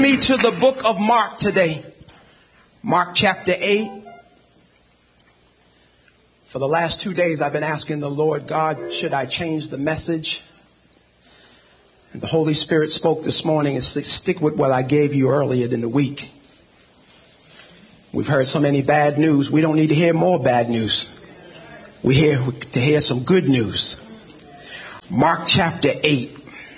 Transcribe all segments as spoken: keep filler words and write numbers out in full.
me to the book of Mark today. Mark chapter eight. For the last two days, I've been asking the Lord, God, should I change the message? And the Holy Spirit spoke this morning and said, stick with what I gave you earlier in the week. We've heard so many bad news. We don't need to hear more bad news. We're here to hear some good news. Mark chapter eight.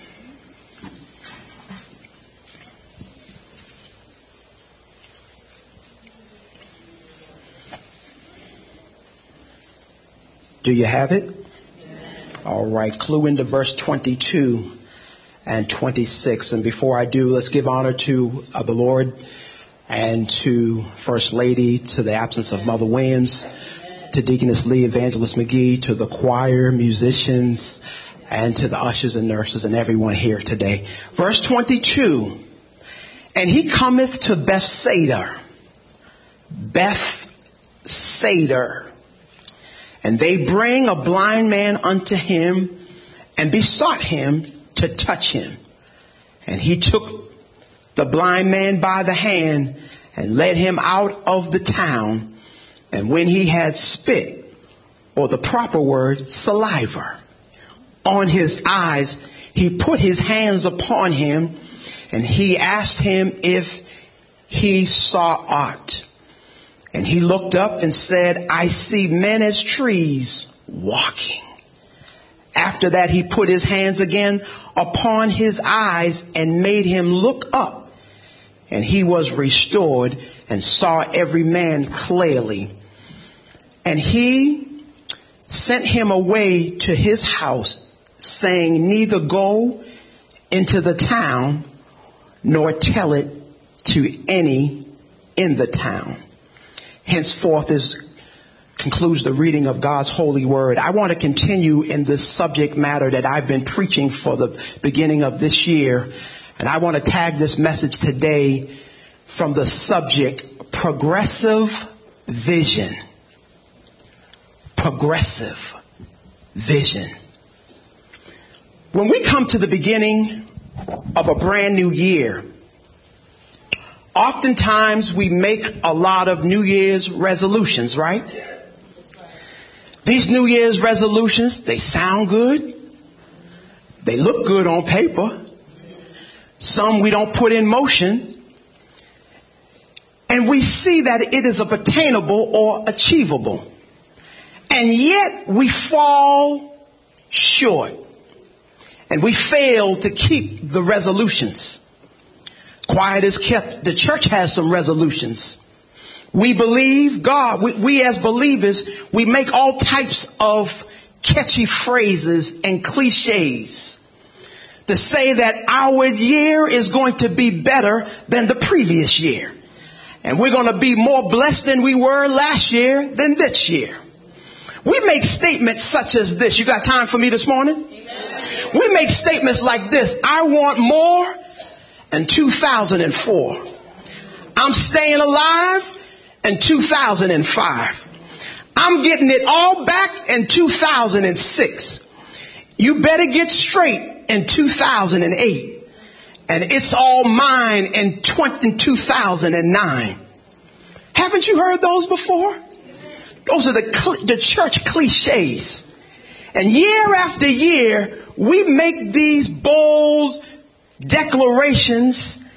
Do you have it? All right. Clue into verse twenty-two and twenty-six. And before I do, let's give honor to uh, the Lord and to First Lady, to the absence of Mother Williams, to Deaconess Lee, Evangelist McGee, to the choir, musicians, and to the ushers and nurses and everyone here today. Verse twenty-two. And he cometh to Bethsaida. Bethsaida. And they bring a blind man unto him and besought him to touch him. And he took the blind man by the hand and led him out of the town. And when he had spit, or the proper word, saliva, on his eyes, he put his hands upon him and he asked him if he saw aught. And he looked up and said, I see men as trees walking. After that, he put his hands again upon his eyes and made him look up. And he was restored and saw every man clearly. And he sent him away to his house, saying, neither go into the town nor tell it to any in the town. Henceforth is concludes the reading of God's holy word. I want to continue in this subject matter that I've been preaching for the beginning of this year. And I want to tag this message today from the subject, progressive vision. Progressive vision. When we come to the beginning of a brand new year, oftentimes we make a lot of New Year's resolutions, right? These New Year's resolutions, they sound good. They look good on paper. Some we don't put in motion. And we see that it is attainable or achievable. And yet we fall short. And we fail to keep the resolutions. Quiet is kept. The church has some resolutions. We believe God. We, we as believers, we make all types of catchy phrases and cliches to say that our year is going to be better than the previous year. And we're going to be more blessed than we were last year than this year. We make statements such as this. You got time for me this morning? Amen. We make statements like this. I want more. In two thousand four, I'm staying alive in two thousand five. I'm getting it all back in two thousand six. You better get straight in two thousand eight. And it's all mine in two thousand nine. Haven't you heard those before? Those are the, the church cliches. And year after year, we make these bold declarations,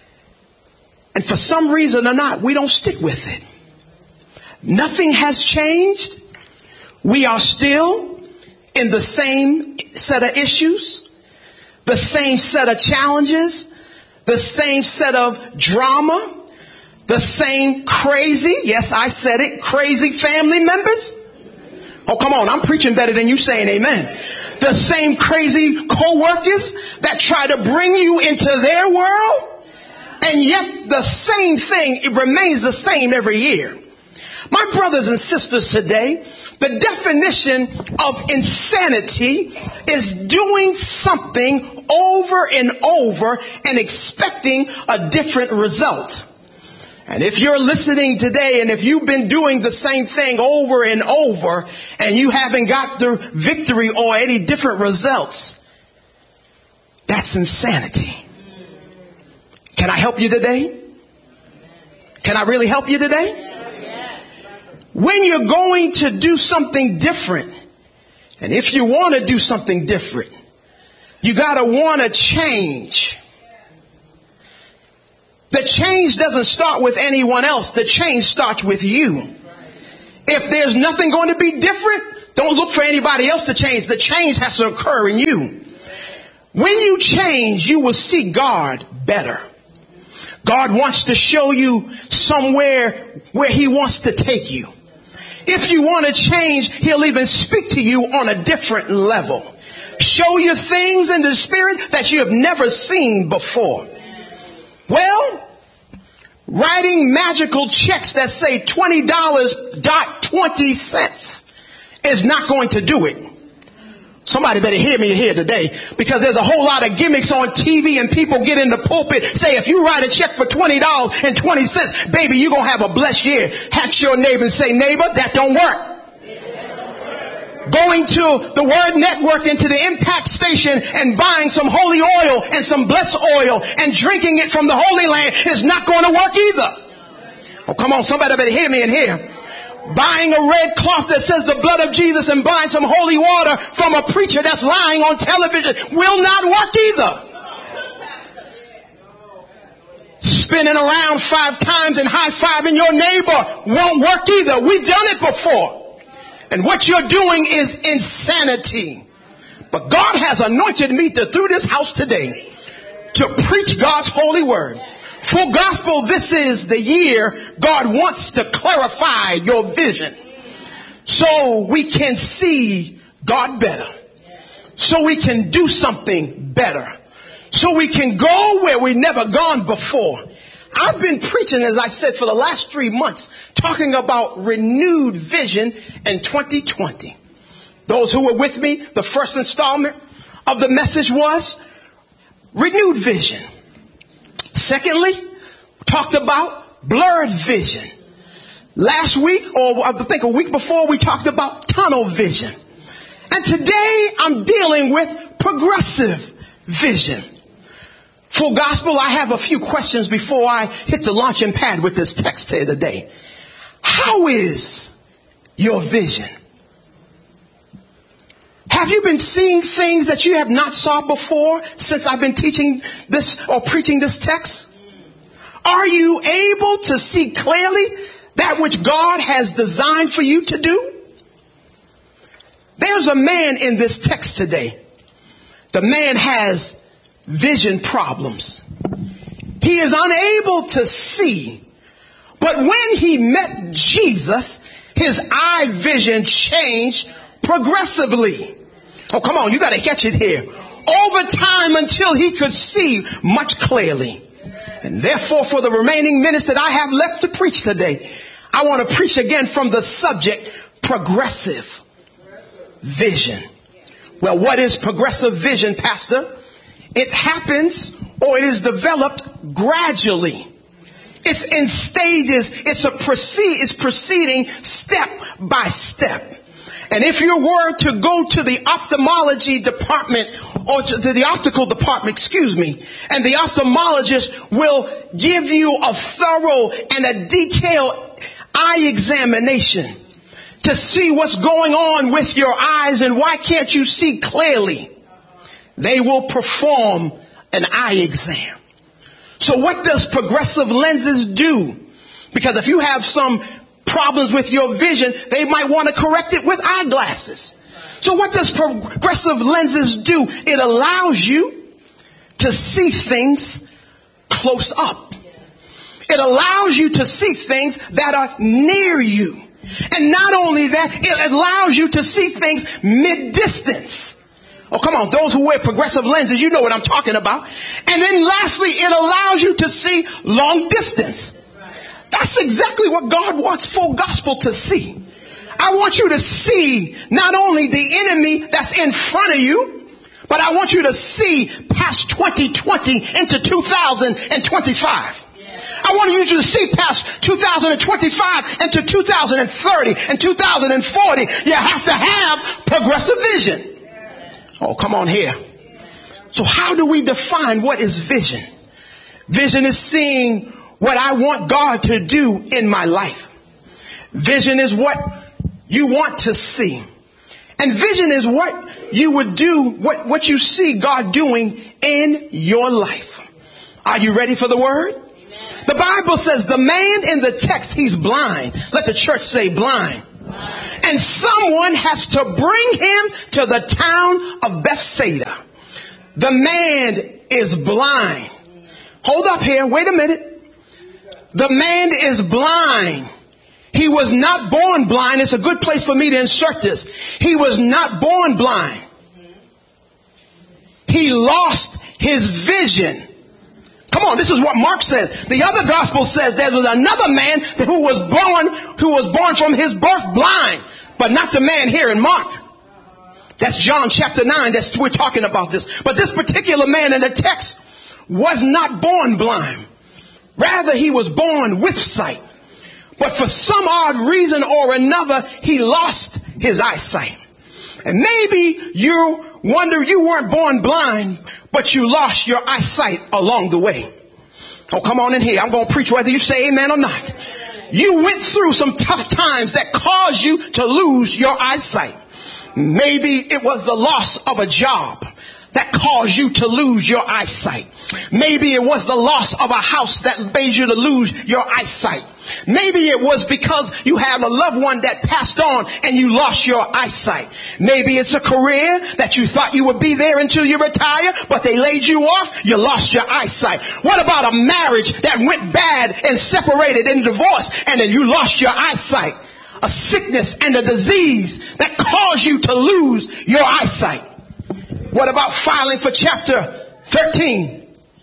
and for some reason or not, we don't stick with it. Nothing has changed. We are still in the same set of issues, the same set of challenges, the same set of drama, the same crazy, yes, I said it, crazy family members. Oh, come on, I'm preaching better than you saying amen. The same crazy co-workers that try to bring you into their world. And yet the same thing, it remains the same every year. My brothers and sisters today, the definition of insanity is doing something over and over and expecting a different result. And if you're listening today and if you've been doing the same thing over and over and you haven't got the victory or any different results, that's insanity. Can Can I help you today? Can I really help you today? When you're going to do something different, and if you want to do something different, you got to want to change. The change doesn't start with anyone else. The change starts with you. If there's nothing going to be different, don't look for anybody else to change. The change has to occur in you. When you change, you will see God better. God wants to show you somewhere where he wants to take you. If you want to change, he'll even speak to you on a different level. Show you things in the spirit that you have never seen before. Well, writing magical checks that say twenty dollars dot twenty cents is not going to do it. Somebody better hear me here today, because there's a whole lot of gimmicks on T V and people get in the pulpit, say if you write a check for twenty dollars and twenty cents, baby, you're going to have a blessed year. Hatch your neighbor and say, neighbor, that don't work. Going to the Word Network and to the Impact Station and buying some holy oil and some blessed oil and drinking it from the Holy Land is not going to work either. Oh, come on, somebody better hear me in here. Buying a red cloth that says the blood of Jesus and buying some holy water from a preacher that's lying on television will not work either. Spinning around five times and high-fiving your neighbor won't work either. We've done it before. And what you're doing is insanity. But God has anointed me to, through this house today, to preach God's holy word. Full gospel, this is the year God wants to clarify your vision so we can see God better, so we can do something better, so we can go where we've never gone before. I've been preaching, as I said, for the last three months, talking about renewed vision in twenty twenty. Those who were with me, the first installment of the message was renewed vision. Secondly, talked about blurred vision. Last week, or I think a week before, we talked about tunnel vision. And today I'm dealing with progressive vision. Full gospel, I have a few questions before I hit the launching pad with this text here today. How is your vision? Have you been seeing things that you have not saw before since I've been teaching this or preaching this text? Are you able to see clearly that which God has designed for you to do? There's a man in this text today. The man has vision problems. He is unable to see. But when he met Jesus, his eye vision changed progressively. Oh, come on, you got to catch it here. Over time until he could see much clearly. And therefore, for the remaining minutes that I have left to preach today, I want to preach again from the subject, progressive vision. Well, what is progressive vision, Pastor? It happens or it is developed gradually. It's in stages. It's a proceed, it's proceeding step by step. And if you were to go to the ophthalmology department or to the optical department, excuse me, and the ophthalmologist will give you a thorough and a detailed eye examination to see what's going on with your eyes and why can't you see clearly. They will perform an eye exam. So what does progressive lenses do? Because if you have some problems with your vision, they might want to correct it with eyeglasses. So what does progressive lenses do? It allows you to see things close up. It allows you to see things that are near you. And not only that, it allows you to see things mid-distance. Oh, come on. Those who wear progressive lenses, you know what I'm talking about. And then lastly, it allows you to see long distance. That's exactly what God wants full gospel to see. I want you to see not only the enemy that's in front of you, but I want you to see past twenty twenty into two thousand twenty-five. I want you to see past two thousand twenty-five into two thousand thirty and two thousand forty. You have to have progressive vision. Oh, come on here. So how do we define what is vision? Vision is seeing what I want God to do in my life. Vision is what you want to see. And vision is what you would do, what, what you see God doing in your life. Are you ready for the word? Amen. The Bible says the man in the text, he's blind. Let the church say blind. Blind. And someone has to bring him to the town of Bethsaida. The man is blind. Hold up here. Wait a minute. The man is blind. He was not born blind. It's a good place for me to insert this. He was not born blind. He lost his vision. Come on, this is what Mark says. The other gospel says there was another man who was born, who was born from his birth blind, but not the man here in Mark. That's John chapter nine. That's, we're talking about this. But this particular man in the text was not born blind. Rather, he was born with sight. But for some odd reason or another, he lost his eyesight. And maybe you wonder you weren't born blind, but you lost your eyesight along the way. Oh, come on in here. I'm going to preach whether you say amen or not. You went through some tough times that caused you to lose your eyesight. Maybe it was the loss of a job that caused you to lose your eyesight. Maybe it was the loss of a house that made you to lose your eyesight. Maybe it was because you had a loved one that passed on and you lost your eyesight. Maybe it's a career that you thought you would be there until you retire, but they laid you off. You lost your eyesight. What about a marriage that went bad and separated and divorced and then you lost your eyesight? A sickness and a disease that caused you to lose your eyesight. What about filing for chapter thirteen?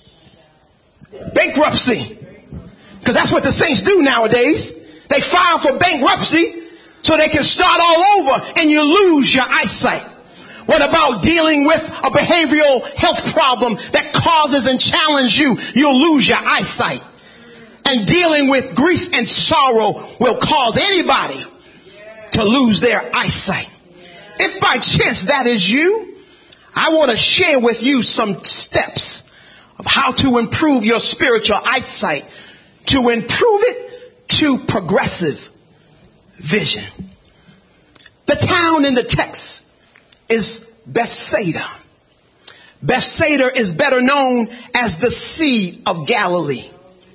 Bankruptcy. Because that's what the saints do nowadays. They file for bankruptcy so they can start all over and you lose your eyesight. What about dealing with a behavioral health problem that causes and challenges you? You'll lose your eyesight. And dealing with grief and sorrow will cause anybody to lose their eyesight. If by chance that is you, I want to share with you some steps of how to improve your spiritual eyesight, to improve it to progressive vision. The town in the text is Bethsaida. Bethsaida is better known as the Sea of Galilee.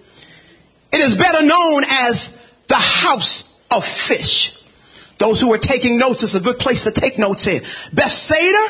It is better known as the house of fish. Those who are taking notes, it's a good place to take notes here. Bethsaida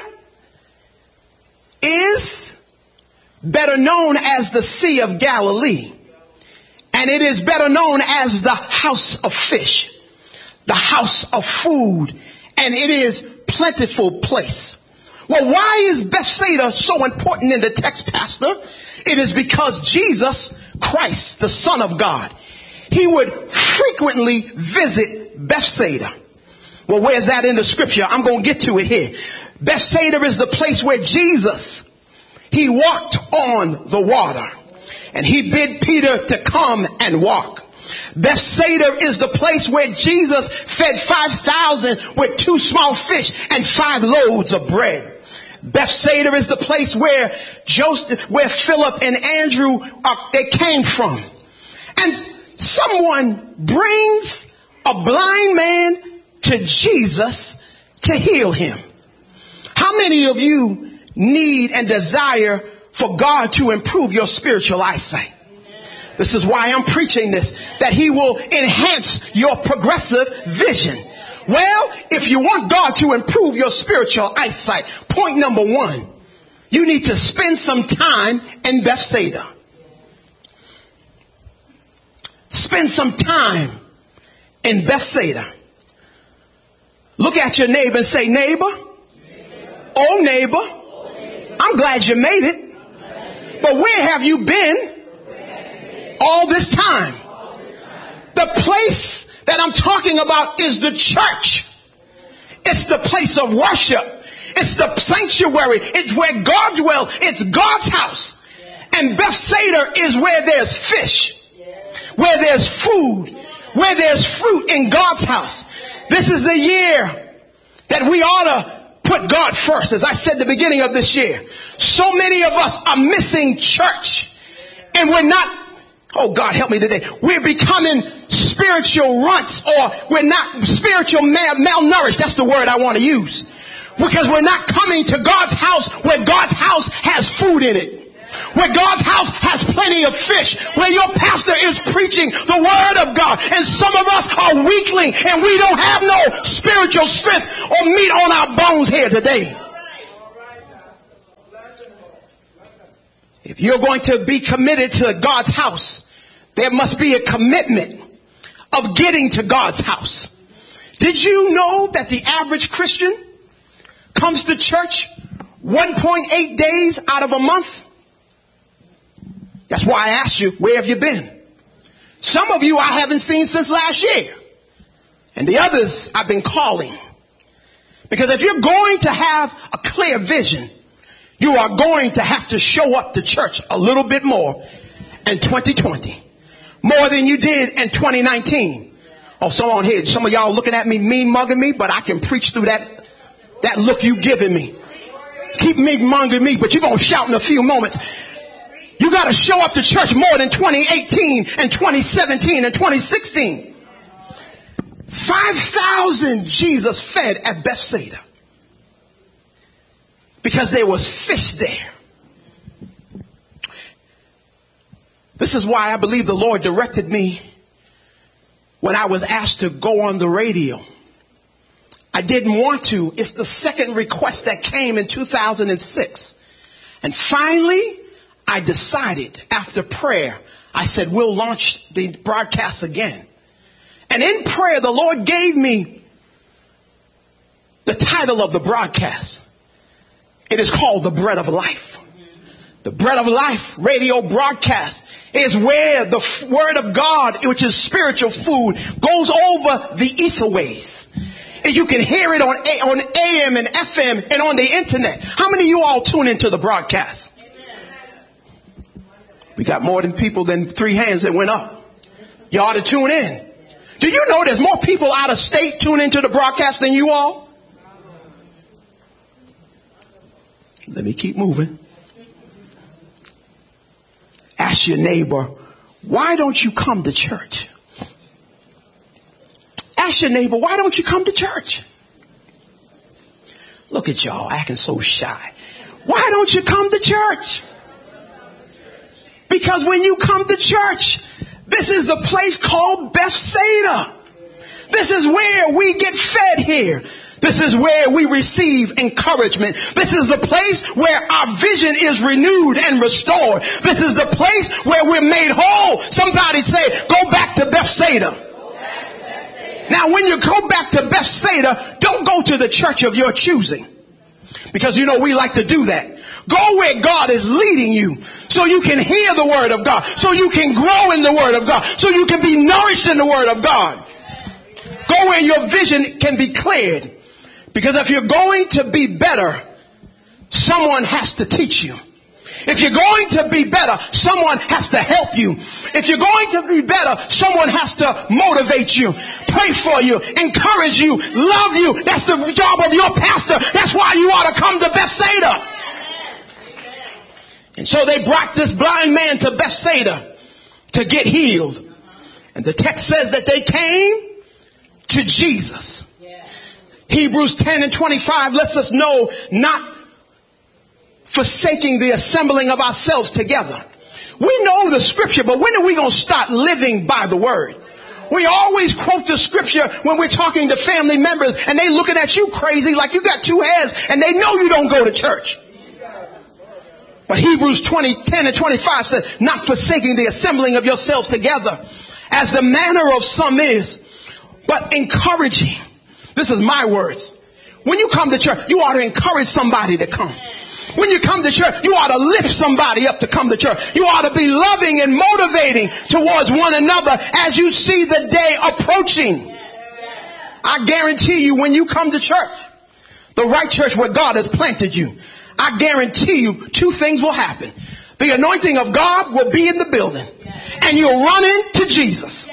is better known as the Sea of Galilee. And it is better known as the house of fish, the house of food, and it is plentiful place. Well, why is Bethsaida so important in the text, Pastor? It is because Jesus Christ, the Son of God, he would frequently visit Bethsaida. Well, where's that in the scripture? I'm going to get to it here. Bethsaida is the place where Jesus, he walked on the water. And he bid Peter to come and walk. Bethsaida is the place where Jesus fed five thousand with two small fish and five loaves of bread. Bethsaida is the place where Joseph, where Philip and Andrew are, they came from. And someone brings a blind man to Jesus to heal him. How many of you need and desire for God to improve your spiritual eyesight? This is why I'm preaching this, that he will enhance your progressive vision. Well, if you want God to improve your spiritual eyesight, point number one, you need to spend some time in Bethsaida. Spend some time in Bethsaida. Look at your neighbor and say, neighbor, oh neighbor, I'm glad you made it. But where have you been all this time? The place that I'm talking about is the church. It's the place of worship. It's the sanctuary. It's where God dwells. It's God's house. And Bethsaida is where there's fish, where there's food, where there's fruit in God's house. This is the year that we ought to put God first. As I said at the beginning of this year, so many of us are missing church And we're not, oh God help me today, we're becoming spiritual runts, or we're not spiritual mal- malnourished. That's the word I want to use. Because we're not coming to God's house where God's house has food in it. Where God's house has plenty of fish. Where your pastor is preaching the word of God. And some of us are weakling and we don't have no spiritual strength or meat on our bones here today. If you're going to be committed to God's house, there must be a commitment of getting to God's house. Did you know that the average Christian comes to church one point eight days out of a month? That's why I asked you, where have you been? Some of you I haven't seen since last year. And the others I've been calling. Because if you're going to have a clear vision, you are going to have to show up to church a little bit more in twenty twenty. More than you did in twenty nineteen. Oh, so on here, some of y'all looking at me, mean mugging me, but I can preach through that, that look you giving me. Keep mean mugging me, but you're going to shout in a few moments. You got to show up to church more than twenty eighteen and twenty seventeen and twenty sixteen. five thousand Jesus fed at Bethsaida. Because there was fish there. This is why I believe the Lord directed me when I was asked to go on the radio. I didn't want to. It's the second request that came in two thousand six. And finally, I decided after prayer, I said, we'll launch the broadcast again. And in prayer, the Lord gave me the title of the broadcast. It is called The Bread of Life. The Bread of Life radio broadcast is where the f- word of God, which is spiritual food, goes over the etherways. And you can hear it on A- on A M and F M and on the internet. How many of you all tune into the broadcast? We got more than people than three hands that went up. You ought to tune in. Do you know there's more people out of state tune into the broadcast than you all? Let me keep moving. Ask your neighbor, why don't you come to church? Ask your neighbor, why don't you come to church? Look at y'all acting so shy. Why don't you come to church? Because when you come to church, this is the place called Bethsaida. This is where we get fed here. This is where we receive encouragement. This is the place where our vision is renewed and restored. This is the place where we're made whole. Somebody say, go back to Bethsaida. Go back to Bethsaida. Now, when you go back to Bethsaida, don't go to the church of your choosing. Because, you know, we like to do that. Go where God is leading you so you can hear the word of God, so you can grow in the word of God, so you can be nourished in the word of God. Go where your vision can be cleared. Because if you're going to be better, someone has to teach you. If you're going to be better, someone has to help you. If you're going to be better, someone has to motivate you, pray for you, encourage you, love you. That's the job of your pastor. That's why you ought to come to Bethsaida. And so they brought this blind man to Bethsaida to get healed. And the text says that they came to Jesus. Hebrews ten and twenty-five lets us know, not forsaking the assembling of ourselves together. We know the scripture, but when are we going to start living by the word? We always quote the scripture when we're talking to family members and they looking at you crazy like you got two heads and they know you don't go to church. But Hebrews twenty, ten and twenty-five says, not forsaking the assembling of yourselves together as the manner of some is, but encouraging. This is my words. When you come to church, you ought to encourage somebody to come. When you come to church, you ought to lift somebody up to come to church. You ought to be loving and motivating towards one another as you see the day approaching. I guarantee you, when you come to church, the right church where God has planted you, I guarantee you two things will happen. The anointing of God will be in the building and you'll run into Jesus.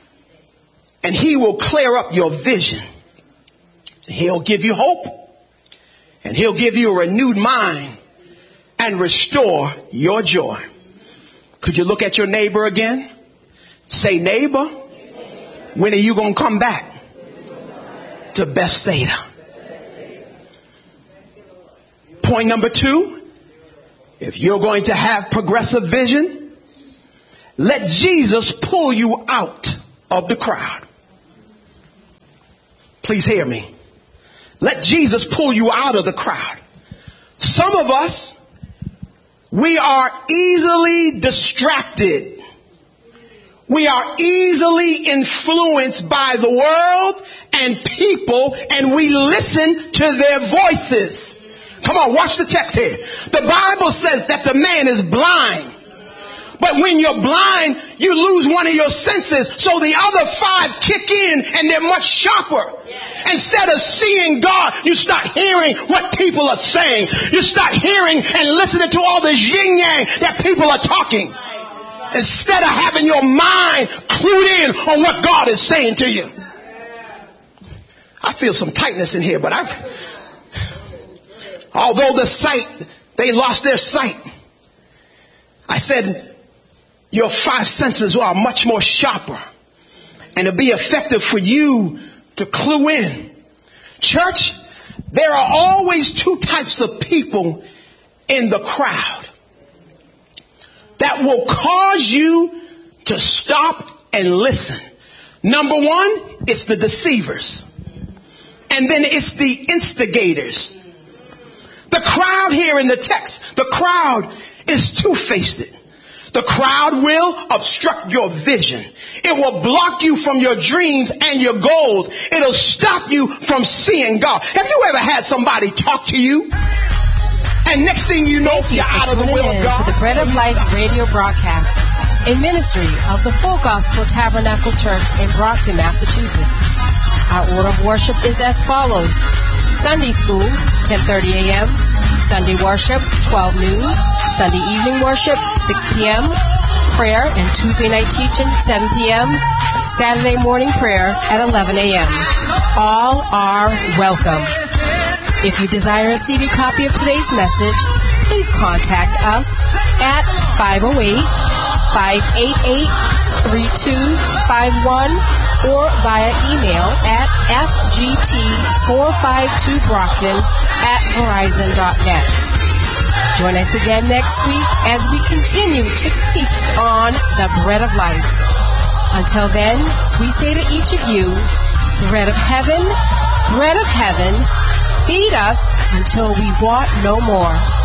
And he will clear up your vision. He'll give you hope. And he'll give you a renewed mind and restore your joy. Could you look at your neighbor again? Say, neighbor, when are you going to come back to Bethsaida? Point number two, if you're going to have progressive vision, let Jesus pull you out of the crowd. Please hear me. Let Jesus pull you out of the crowd. Some of us, we are easily distracted. We are easily influenced by the world and people, and we listen to their voices. Come on, watch the text here. The Bible says that the man is blind. But when you're blind, you lose one of your senses. So the other five kick in and they're much sharper. Instead of seeing God, you start hearing what people are saying. You start hearing and listening to all this yin yang that people are talking. Instead of having your mind clued in on what God is saying to you. I feel some tightness in here, but I, although the sight, they lost their sight. I said, your five senses are much more sharper, and it'll be effective for you to clue in. Church, there are always two types of people in the crowd that will cause you to stop and listen. Number one, it's the deceivers. And then it's the instigators. The crowd here in the text, the crowd is two-faced. The crowd will obstruct your vision. It will block you from your dreams and your goals. It'll stop you from seeing God. Have you ever had somebody talk to you? And next thing you know, Thank you you're for out of the tuning will in of God. to the Bread of Life radio broadcast, a ministry of the Full Gospel Tabernacle Church in Brockton, Massachusetts. Our order of worship is as follows. Sunday school, ten thirty a.m. Sunday worship, twelve noon. Sunday evening worship, six p.m. Prayer and Tuesday night teaching, seven p.m. Saturday morning prayer at eleven a.m. All are welcome. If you desire a C D copy of today's message, please contact us at five oh eight, five eight eight, three two five one or via email at f g t four five two brockton at verizon dot net. Join us again next week as we continue to feast on the bread of life. Until then, we say to each of you, bread of heaven, bread of heaven, feed us until we want no more.